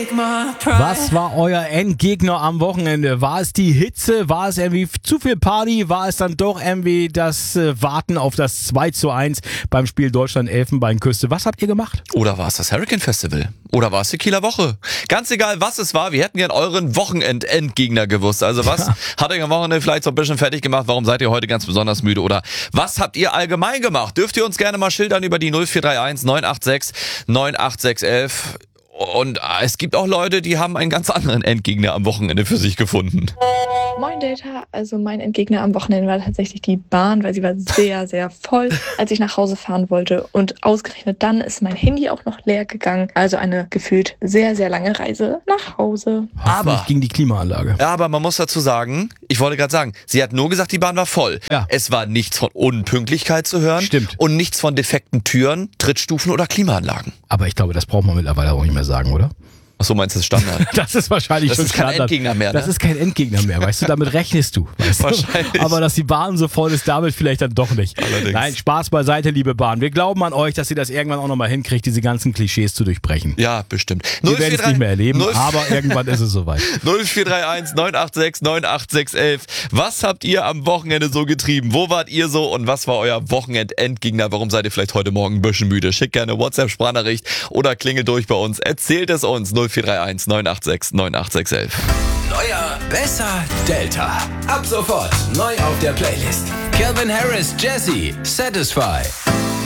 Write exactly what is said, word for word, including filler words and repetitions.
Was war euer Endgegner am Wochenende? War es die Hitze? War es irgendwie zu viel Party? War es dann doch irgendwie das äh, Warten auf das zwei zu eins beim Spiel Deutschland-Elfenbeinküste? Was habt ihr gemacht? Oder war es das Hurricane Festival? Oder war es die Kieler Woche? Ganz egal, was es war, wir hätten gern euren Wochenend-Endgegner gewusst. Also was hat euch am Wochenende vielleicht so ein bisschen fertig gemacht? Warum seid ihr heute ganz besonders müde? Oder was habt ihr allgemein gemacht? Dürft ihr uns gerne mal schildern über die null vier drei eins neun acht sechs neun acht sechs elf. Und es gibt auch Leute, die haben einen ganz anderen Endgegner am Wochenende für sich gefunden. Moin Delta, also mein Endgegner am Wochenende war tatsächlich die Bahn, weil sie war sehr, sehr voll, als ich nach Hause fahren wollte. Und ausgerechnet dann ist mein Handy auch noch leer gegangen. Also eine gefühlt sehr, sehr lange Reise nach Hause. Aber gegen die Klimaanlage. Ja, aber man muss dazu sagen, ich wollte gerade sagen, sie hat nur gesagt, die Bahn war voll. Ja. Es war nichts von Unpünktlichkeit zu hören. Stimmt. Und nichts von defekten Türen, Trittstufen oder Klimaanlagen. Aber ich glaube, das braucht man mittlerweile auch nicht mehr sagen, oder? Ach so, meinst du das Standard? Das ist wahrscheinlich Das schon ist kein Standard. Endgegner mehr, ne? Das ist kein Endgegner mehr, weißt du, damit rechnest du. Weißt Wahrscheinlich. Du? Aber dass die Bahn so voll ist, damit vielleicht dann doch nicht. Allerdings. Nein, Spaß beiseite, liebe Bahn. Wir glauben an euch, dass ihr das irgendwann auch nochmal hinkriegt, diese ganzen Klischees zu durchbrechen. Ja, bestimmt. Wir werden es nicht mehr erleben, null aber irgendwann ist es soweit. null vier drei eins neun acht sechs neun acht sechs elf. Was habt ihr am Wochenende so getrieben? Wo wart ihr so und was war euer Wochenend-Endgegner? Warum seid ihr vielleicht heute Morgen ein bisschen müde? Schickt gerne eine WhatsApp-Sprachnachricht oder klingelt durch bei uns. Erzählt es uns. null vier drei eins neun acht sechs neun acht sechs elf. Neuer, besser, Delta. Ab sofort neu auf der Playlist. Calvin Harris, Jesse, Satisfy.